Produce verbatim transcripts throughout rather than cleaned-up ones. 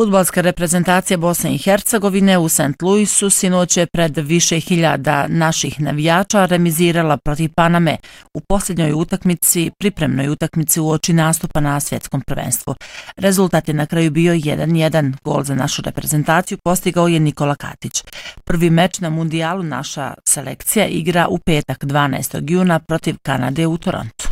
Fudbalska reprezentacija Bosne i Hercegovine u Saint Louisu sinoć je pred više hiljada naših navijača remizirala protiv Paname u posljednjoj utakmici, pripremnoj utakmici uoči nastupa na svjetskom prvenstvu. Rezultat je na kraju bio jedan jedan. Gol za našu reprezentaciju postigao je Nikola Katić. Prvi meč na mundijalu naša selekcija igra u petak dvanaestog juna protiv Kanade u Torontu.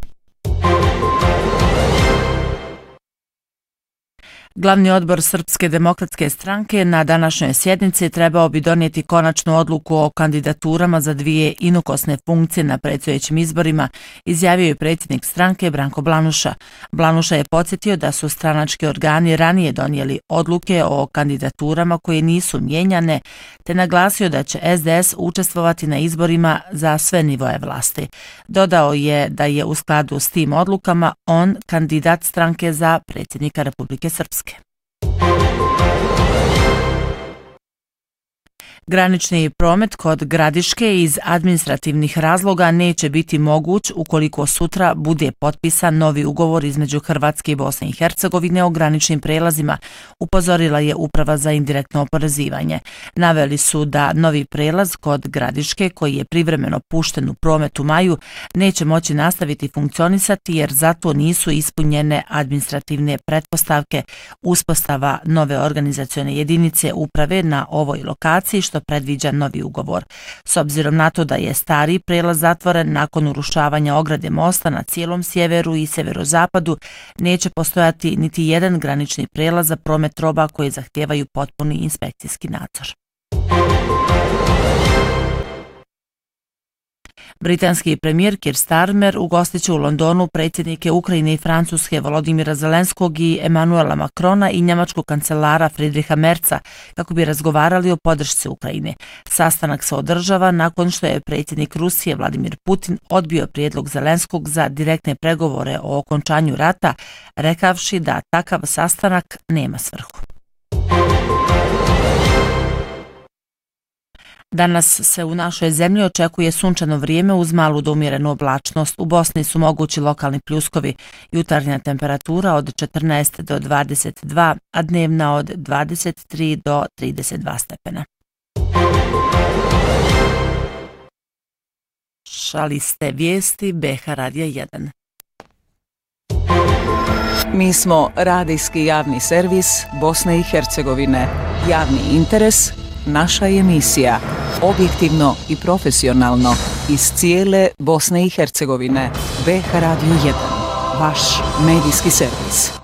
Glavni odbor Srpske demokratske stranke na današnjoj sjednici trebao bi donijeti konačnu odluku o kandidaturama za dvije inokosne funkcije na predstojećim izborima, izjavio je predsjednik stranke Branko Blanuša. Blanuša je podsjetio da su stranački organi ranije donijeli odluke o kandidaturama koje nisu mijenjane, te naglasio da će S D S učestvovati na izborima za sve nivoje vlasti. Dodao je da je u skladu s tim odlukama on kandidat stranke za predsjednika Republike Srpske. Granični promet kod Gradiške iz administrativnih razloga neće biti moguć ukoliko sutra bude potpisan novi ugovor između Hrvatske i Bosne i Hercegovine o graničnim prelazima, upozorila je Uprava za indirektno oporezivanje. Naveli su da novi prelaz kod Gradiške, koji je privremeno pušten u promet u maju, neće moći nastaviti funkcionisati jer zato nisu ispunjene administrativne pretpostavke uspostava nove organizacione jedinice uprave na ovoj lokaciji, što predviđa novi ugovor. S obzirom na to da je stari prelaz zatvoren nakon urušavanja ograde mosta na cijelom sjeveru i severozapadu, neće postojati niti jedan granični prelaz za promet roba koji zahtijevaju potpuni inspekcijski nadzor. Britanski premijer Keir Starmer ugostit će u Londonu predsjednike Ukrajine i Francuske Volodimira Zelenskog i Emanuela Macrona i njemačkog kancelara Friedricha Merza kako bi razgovarali o podršci Ukrajine. Sastanak se održava nakon što je predsjednik Rusije Vladimir Putin odbio prijedlog Zelenskog za direktne pregovore o okončanju rata, rekavši da takav sastanak nema svrhu. Danas se u našoj zemlji očekuje sunčano vrijeme uz malu do umjerenu oblačnost. U Bosni su mogući lokalni pljuskovi. Jutarnja temperatura od četrnaest do dvadeset dva, a dnevna od dvadeset tri do trideset dva stepena. Slušali ste vijesti B H Radija jedan. Mi smo radijski javni servis Bosne i Hercegovine. Javni interes, naša emisija. Objektivno i profesionalno iz cijele Bosne i Hercegovine. B H Radio jedan. Vaš medijski servis.